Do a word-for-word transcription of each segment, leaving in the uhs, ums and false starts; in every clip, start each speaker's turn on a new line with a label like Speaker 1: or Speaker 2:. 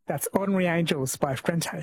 Speaker 1: That's Ordinary Angels by Frente.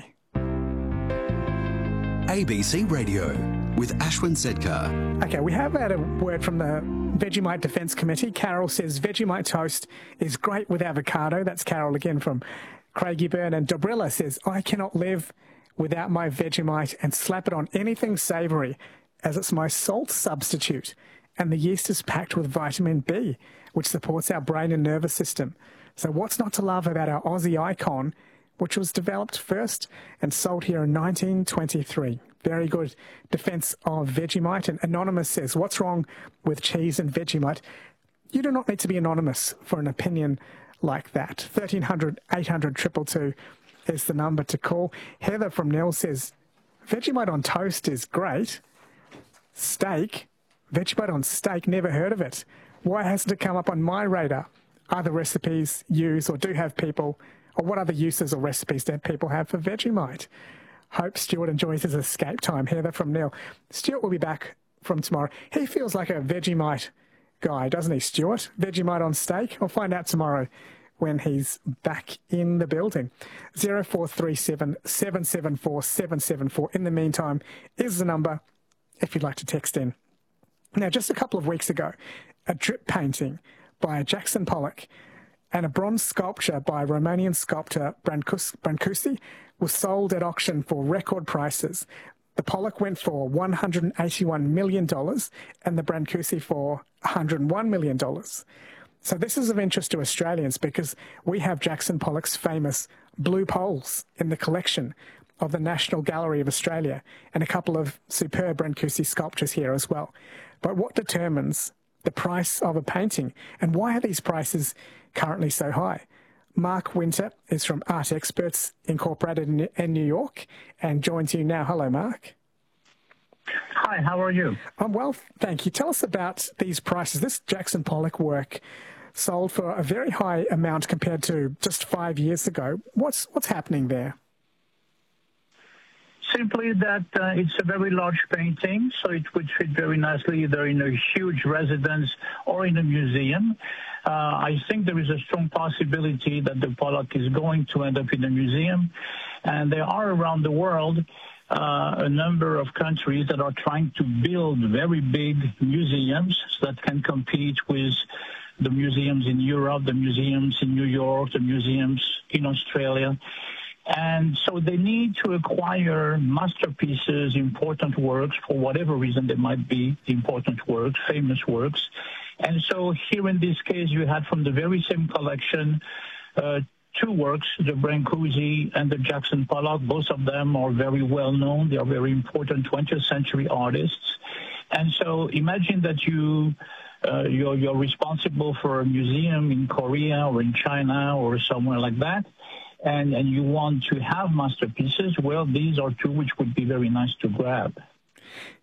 Speaker 2: A B C Radio with Ashwin Sedkar.
Speaker 1: Okay, we have had a word from the Vegemite Defence Committee. Carol says Vegemite toast is great with avocado. That's Carol again from Craigieburn. And Dobrilla says, I cannot live without my Vegemite and slap it on anything savoury as it's my salt substitute. And the yeast is packed with vitamin B, which supports our brain and nervous system. So what's not to love about our Aussie icon, which was developed first and sold here in nineteen twenty-three. Very good defence of Vegemite. And Anonymous says, what's wrong with cheese and Vegemite? You do not need to be anonymous for an opinion like that. thirteen hundred, eight hundred, two two two is the number to call. Heather from Nell says, Vegemite on toast is great. Steak, Vegemite on steak, never heard of it. Why hasn't it come up on my radar? Other recipes use or do have people, or what other uses or recipes do people have for Vegemite? Hope Stuart enjoys his escape time. Heather from Neil. Stuart will be back from tomorrow. He feels like a Vegemite guy, doesn't he, Stuart? Vegemite on steak? I'll find out tomorrow when he's back in the building. zero four three seven, seven seven four, seven seven four. In the meantime, is the number if you'd like to text in. Now, just a couple of weeks ago, a drip painting by Jackson Pollock and a bronze sculpture by Romanian sculptor Brancusi Brancusi was sold at auction for record prices. The Pollock went for one hundred eighty-one million dollars and the Brancusi for one hundred one million dollars. So this is of interest to Australians because we have Jackson Pollock's famous blue poles in the collection of the National Gallery of Australia and a couple of superb Brancusi sculptures here as well. But what determines the price of a painting, and why are these prices currently so high? Mark Winter is from Art Experts Incorporated in, in New York and joins you now. Hello, Mark.
Speaker 3: Hi, how are you?
Speaker 1: I'm well, thank you. Tell us about these prices. This Jackson Pollock work sold for a very high amount compared to just five years ago. What's, what's happening there?
Speaker 3: Simply that uh, it's a very large painting, so it would fit very nicely either in a huge residence or in a museum. Uh, I think there is a strong possibility that the Pollock is going to end up in a museum, and there are around the world uh, a number of countries that are trying to build very big museums that can compete with the museums in Europe, the museums in New York, the museums in Australia. And so they need to acquire masterpieces, important works, for whatever reason they might be important works, famous works. And so here in this case, you had from the very same collection uh, two works, the Brancusi and the Jackson Pollock. Both of them are very well known. They are very important twentieth century artists. And so imagine that you, uh, you're, you're responsible for a museum in Korea or in China or somewhere like that. And, and you want to have masterpieces, well, these are two which would be very nice to grab.